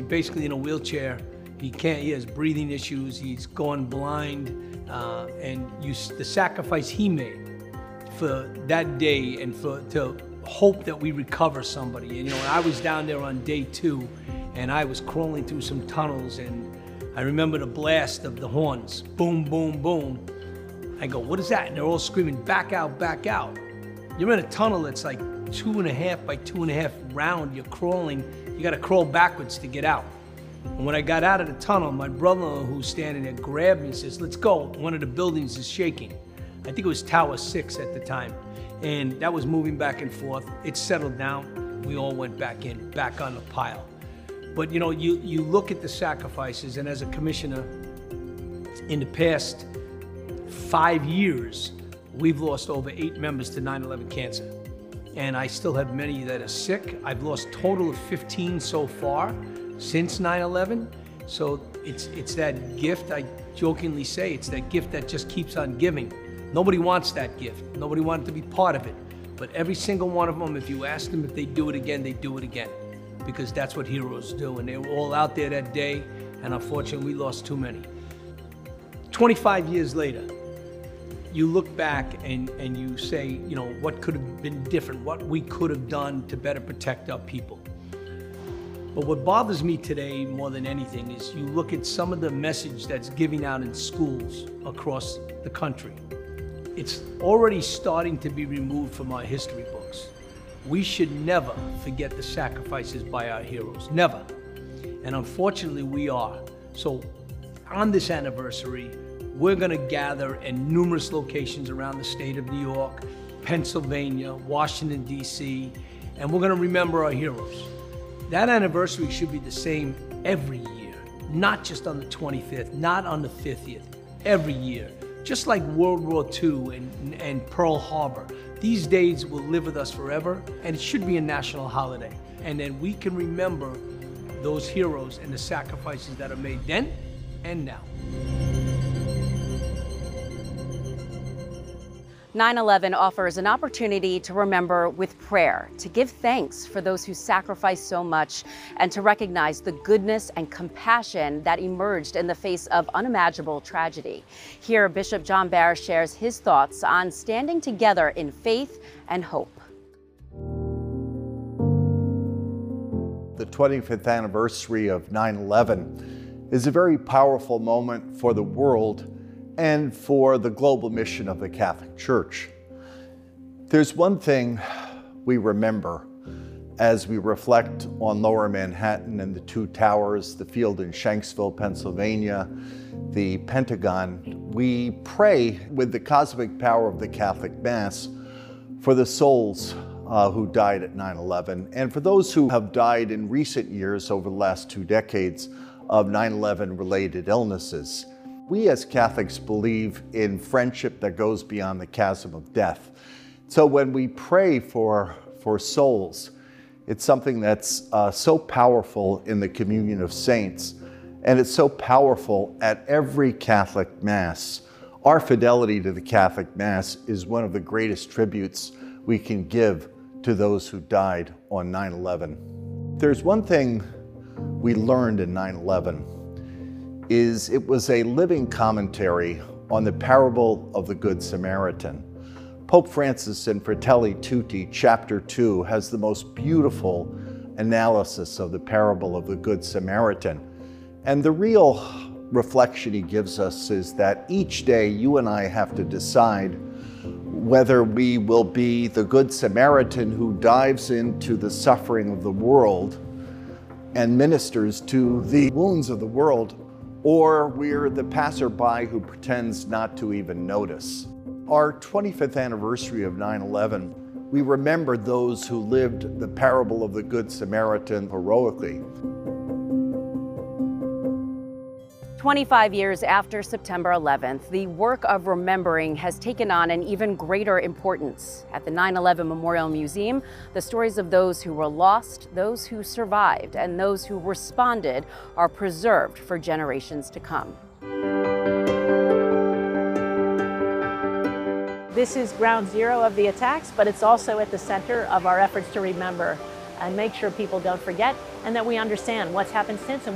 basically in a wheelchair. He has breathing issues, he's gone blind, and the sacrifice he made for that day and to hope that we recover somebody. And I was down there on day 2, and I was crawling through some tunnels, and I remember the blast of the horns, boom, boom, boom. I go, what is that? And they're all screaming, back out, back out. You're in a tunnel that's like 2.5 by 2.5 round, you're crawling, you gotta crawl backwards to get out. And when I got out of the tunnel, my brother-in-law who's standing there grabbed me and says, let's go. One of the buildings is shaking. I think it was Tower 6 at the time. And that was moving back and forth. It settled down. We all went back in, back on the pile. But you look at the sacrifices, and as a commissioner, in the past 5 years, we've lost over 8 members to 9/11 cancer. And I still have many that are sick. I've lost a total of 15 so far since 9/11. So it's that gift, I jokingly say, it's that gift that just keeps on giving. Nobody wants that gift. Nobody wanted to be part of it. But every single one of them, if you ask them if they do it again, they do it again. Because that's what heroes do. And they were all out there that day, and unfortunately we lost too many. 25 years later, you look back and you say, what could have been different, what we could have done to better protect our people. But what bothers me today more than anything is you look at some of the message that's giving out in schools across the country. It's already starting to be removed from our history books. We should never forget the sacrifices by our heroes, never. And unfortunately we are. So on this anniversary, we're gonna gather in numerous locations around the state of New York, Pennsylvania, Washington, D.C., and we're gonna remember our heroes. That anniversary should be the same every year, not just on the 25th, not on the 50th, every year. Just like World War II and Pearl Harbor. These days will live with us forever, and it should be a national holiday. And then we can remember those heroes and the sacrifices that are made then and now. 9/11 offers an opportunity to remember with prayer, to give thanks for those who sacrificed so much, and to recognize the goodness and compassion that emerged in the face of unimaginable tragedy. Here, Bishop John Barr shares his thoughts on standing together in faith and hope. The 25th anniversary of 9/11 is a very powerful moment for the world and for the global mission of the Catholic Church. There's one thing we remember as we reflect on Lower Manhattan and the two towers, the field in Shanksville, Pennsylvania, the Pentagon. We pray with the cosmic power of the Catholic Mass for the souls who died at 9/11, and for those who have died in recent years over the last 2 decades of 9/11 related illnesses. We as Catholics believe in friendship that goes beyond the chasm of death. So when we pray for souls, it's something that's so powerful in the communion of saints, and it's so powerful at every Catholic Mass. Our fidelity to the Catholic Mass is one of the greatest tributes we can give to those who died on 9/11. There's one thing we learned in 9/11. It was a living commentary on the parable of the Good Samaritan. Pope Francis in Fratelli Tutti, chapter 2, has the most beautiful analysis of the parable of the Good Samaritan. And the real reflection he gives us is that each day you and I have to decide whether we will be the Good Samaritan who dives into the suffering of the world and ministers to the wounds of the world, or we're the passerby who pretends not to even notice. Our 25th anniversary of 9/11, we remember those who lived the parable of the Good Samaritan heroically. 25 years after September 11th, the work of remembering has taken on an even greater importance. At the 9/11 Memorial Museum, the stories of those who were lost, those who survived, and those who responded are preserved for generations to come. This is ground zero of the attacks, but it's also at the center of our efforts to remember. and make sure people don't forget and that we understand what's happened since and